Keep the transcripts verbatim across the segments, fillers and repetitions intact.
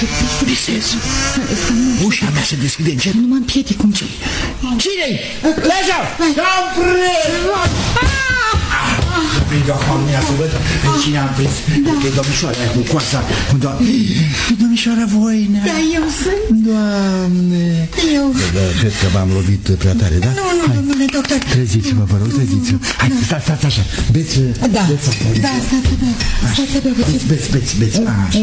Visez. Ușa mea se deschide încet. Nu mă împiedic cum ce. Cine-i? Leja! Am prins! Să prind acum mea să văd pe cine am prins. Că e domnișoara aia cu coasa. Domnișoara Voina. Da, eu sunt. Doamne. Eu. Cred că v-am lovit prea tare, da? Nu, nu, domnule doctor. Treziți-vă, vă rog, treziți-vă. Hai, stați, stați așa. Beți. Da, da, stați să beau. Stați să beau puțin. Beți, beți, beți.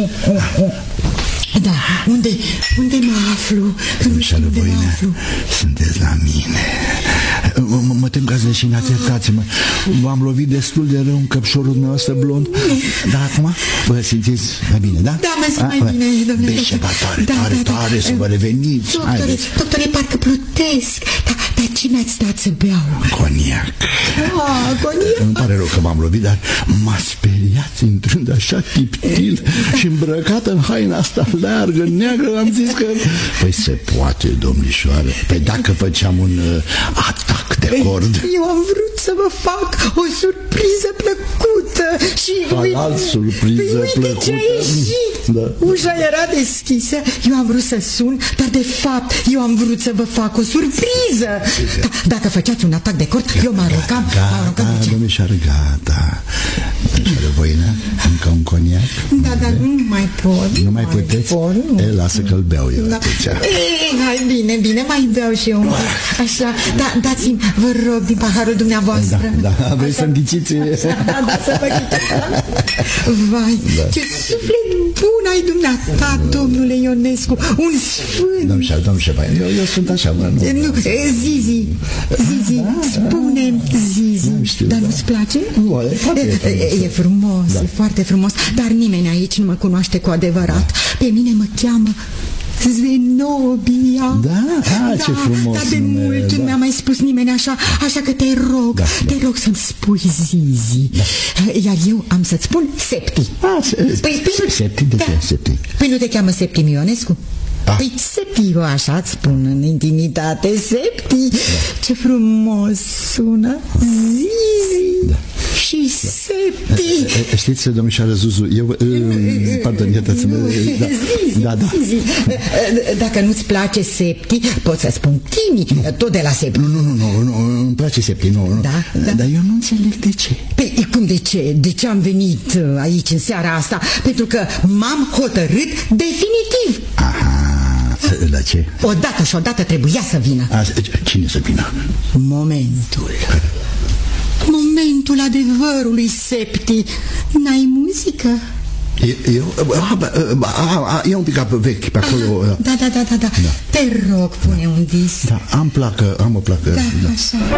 Da, unde, unde mă aflu? Domnișoară Voina, sunteți la mine. Mă tem că ați leșinat, iertați-mă. V-am lovit destul de rău în căpșorul dumneavoastră blond. Dar acum vă simțiți mai bine, da? Da, mă simt mai bine, domnule. Beți ceva tare, tare, tare, să vă reveniți. Doctore, doctore, parcă plutesc. Dar ce mi-ați dat să beau? Coniac. Ah, coniac. Îmi pare rău că m-am lovit, dar m-a speriat intrând așa tiptil și îmbrăcată în haina asta largă, neagră. Am zis că... Păi se poate, domnișoară. Păi dacă făceam un uh, atac de cord. Eu am vrut să vă fac o surpriză plăcută și... Alt surpriză uite plăcută. ce a ieșit. Da. Ușa era deschisă. Eu am vrut să sun, dar de fapt eu am vrut să vă fac o surpriză. Da, dacă făceați un atac de cord, eu mă aruncam. Gata, domnișoară, gata. Domnișoară Voina, încă un coniac? Da, dar nu mai pot. Nu mai puteți? E, lasă că-l beau eu atunci. Ei, hai, bine, bine, mai beau și eu. Așa, da, dați-mi, vă rog, din paharul dumneavoastră. Da, da, vrei să înghiciți? Da, da, să vă ghiciți. Vai, ce suflet bun ai dumneata, domnule Ionescu, un sfânt. Domnișoară, domnișoară, eu, eu sunt așa, mă, nu. Nu, Zizi, Zizi, spune Zizi, dar nu-ți place? E frumos, e foarte frumos, dar nimeni aici nu mă cunoaște cu adevărat. Pe mine mă cheamă Zenobia. Da? Ah, ce frumos. Dar de mult nu mi-a mai spus nimeni așa, așa că te rog, te rog să-mi spui Zizi. Iar eu am să-ți spun Septi. Păi, Septi, de ce Septi? Păi nu te cheamă Septi Ionescu? Păi Septi, eu așa îți spun în intimitate, Septi. Ce frumos sună Zizi și Septi. Știți, domnișoară Zuzu, eu... Pardon, iertați-mă. Da, da. Dacă nu-ți place Septi, pot să spun Timi, tot de la Septi. Nu, nu, nu, nu, îmi place Septi, nu. Da, da. Dar eu nu înțeleg de ce. Păi, cum de ce? De ce am venit aici în seara asta? Pentru că m-am hotărât definitiv. Aha. La ce? Odată și odată trebuia să vină. A, cine să vină? Momentul. Momentul adevărului, Septi. N-ai muzică? Eu? E un pic vechi pe acolo. Da, da, da, da, da. Te rog, pune un disc. Da, am placă, am o placă. Da, așa.